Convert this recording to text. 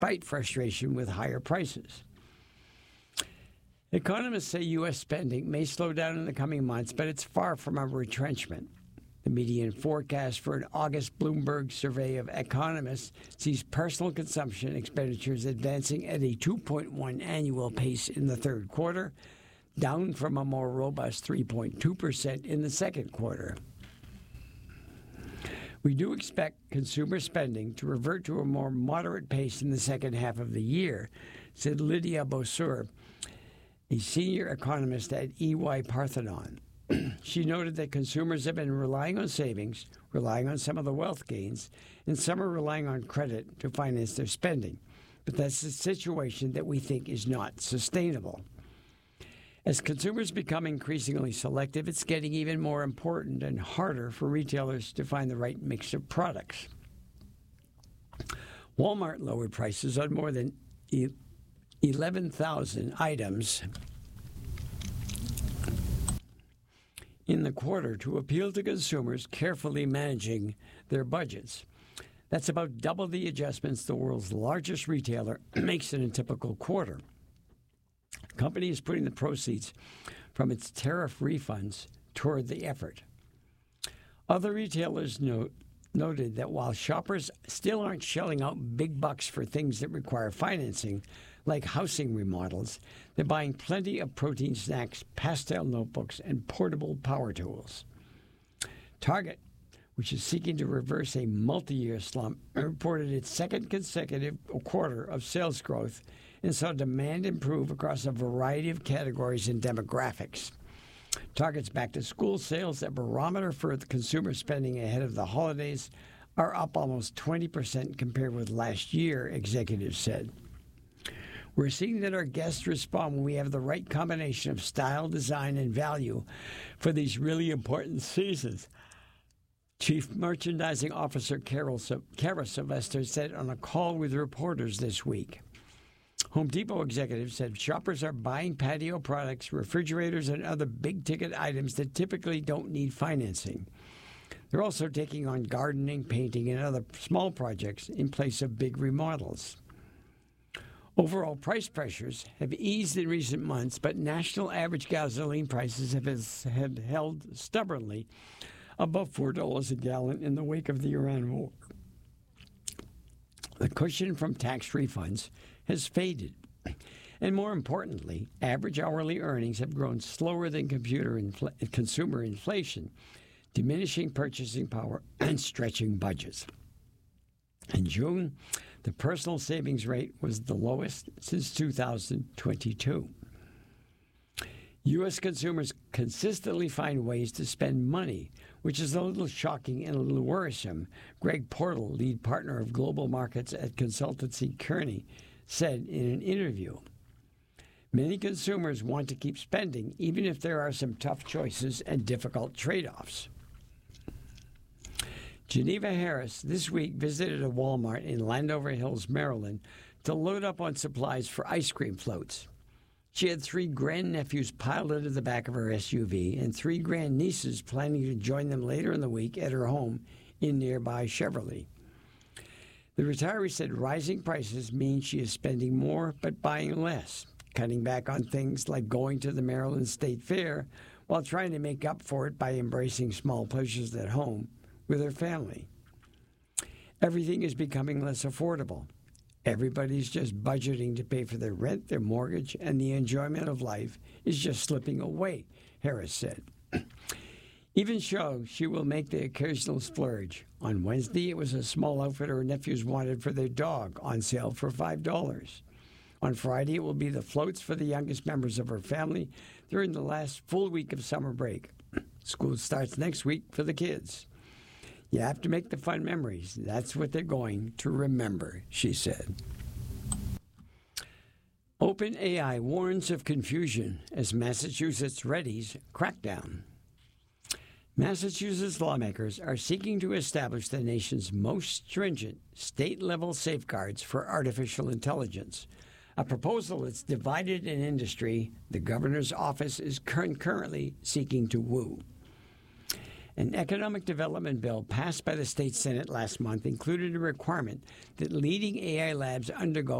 despite frustration with higher prices. Economists say U.S. spending may slow down in the coming months, but it's far from a retrenchment. The median forecast for an August Bloomberg survey of economists sees personal consumption expenditures advancing at a 2.1 annual pace in the third quarter, down from a more robust 3.2% in the second quarter. We do expect consumer spending to revert to a more moderate pace in the second half of the year, said Lydia Bosur, a senior economist at EY Parthenon. She noted that consumers have been relying on savings, relying on some of the wealth gains, and some are relying on credit to finance their spending. But that's a situation that we think is not sustainable. As consumers become increasingly selective, it's getting even more important and harder for retailers to find the right mix of products. Walmart lowered prices on more than 11,000 items in the quarter to appeal to consumers carefully managing their budgets. That's about double the adjustments the world's largest retailer makes in a typical quarter. The company is putting the proceeds from its tariff refunds toward the effort. Other retailers noted that while shoppers still aren't shelling out big bucks for things that require financing, like housing remodels, they're buying plenty of protein snacks, pastel notebooks, and portable power tools. Target, which is seeking to reverse a multi-year slump, reported its second consecutive quarter of sales growth and saw demand improve across a variety of categories and demographics. Target's back-to-school sales, a barometer for the consumer spending ahead of the holidays, are up almost 20% compared with last year, executives said. We're seeing that our guests respond when we have the right combination of style, design, and value for these really important seasons. Chief Merchandising Officer Kara Sylvester said on a call with reporters this week. Home Depot executives said shoppers are buying patio products, refrigerators, and other big-ticket items that typically don't need financing. They're also taking on gardening, painting, and other small projects in place of big remodels. Overall price pressures have eased in recent months, but national average gasoline prices have held stubbornly above $4 a gallon in the wake of the Iran war. The cushion from tax refunds has faded. And more importantly, average hourly earnings have grown slower than consumer inflation, diminishing purchasing power and stretching budgets. In June, the personal savings rate was the lowest since 2022. U.S. consumers consistently find ways to spend money, which is a little shocking and a little worrisome, Greg Portal, lead partner of global markets at consultancy Kearney, said in an interview. Many consumers want to keep spending, even if there are some tough choices and difficult trade-offs. Geneva Harris this week visited a Walmart in Landover Hills, Maryland, to load up on supplies for ice cream floats. She had 3 grandnephews piled into the back of her SUV and 3 grandnieces planning to join them later in the week at her home in nearby Cheverly. The retiree said rising prices mean she is spending more but buying less, cutting back on things like going to the Maryland State Fair while trying to make up for it by embracing small pleasures at home with her family. Everything is becoming less affordable. Everybody's just budgeting to pay for their rent, their mortgage, and the enjoyment of life is just slipping away, Harris said. Even so, she will make the occasional splurge. On Wednesday, it was a small outfit her nephews wanted for their dog, on sale for $5. On Friday, it will be the floats for the youngest members of her family during the last full week of summer break. School starts next week for the kids. You have to make the fun memories. That's what they're going to remember, she said. OpenAI warns of confusion as Massachusetts readies crackdown. Massachusetts lawmakers are seeking to establish the nation's most stringent state-level safeguards for artificial intelligence, a proposal that's divided an industry the governor's office is currently seeking to woo. An economic development bill passed by the state Senate last month included a requirement that leading AI labs undergo